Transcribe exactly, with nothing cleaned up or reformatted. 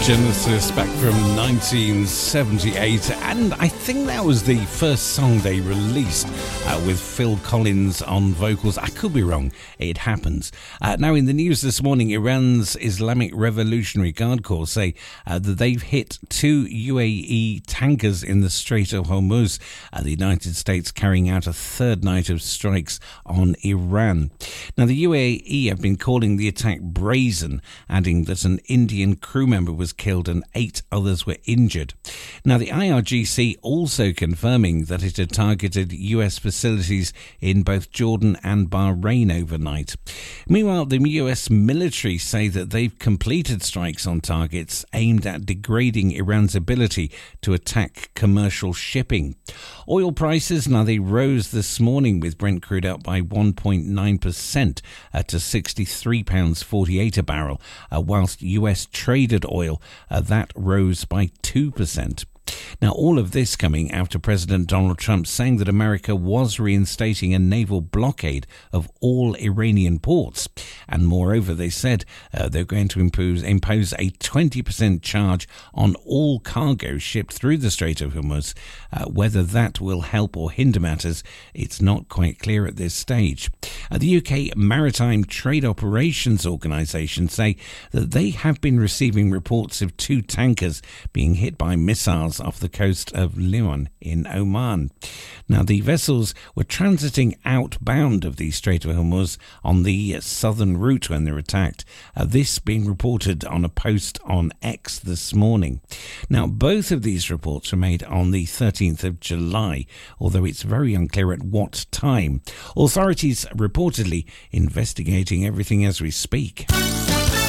Genesis back from nineteen seventy-eight, and I think that was the first song they released uh, with Phil Collins on vocals. I could be wrong, it happens. Uh, now in the news this morning, Iran's Islamic Revolutionary Guard Corps say uh, that they've hit two U A E tankers in the Strait of Hormuz, uh, the United States carrying out a third night of strikes on Iran. Now the U A E have been calling the attack brazen, adding that an Indian crew member was killed and eight others were injured. Now the I R G C also confirming that it had targeted U S facilities in both Jordan and Bahrain overnight. Meanwhile, the U S military say that they've completed strikes on targets aimed at degrading Iran's ability to attack commercial shipping. Oil prices, now they rose this morning with Brent crude up by one point nine percent uh, to sixty-three pounds forty-eight a barrel, uh, whilst U S traded oil Uh, that rose by two percent. Now, all of this coming after President Donald Trump saying that America was reinstating a naval blockade of all Iranian ports. And moreover, they said uh, they're going to impose, impose a twenty percent charge on all cargo shipped through the Strait of Hormuz. Uh, whether that will help or hinder matters, it's not quite clear at this stage. Uh, the U K Maritime Trade Operations Organisation say that they have been receiving reports of two tankers being hit by missiles off the coast of Liman in Oman. Now, the vessels were transiting outbound of the Strait of Hormuz on the southern route when they were attacked. Uh, this being reported on a post on X this morning. Now, both of these reports were made on the thirteenth of July, although it's very unclear at what time. Authorities reportedly investigating everything as we speak.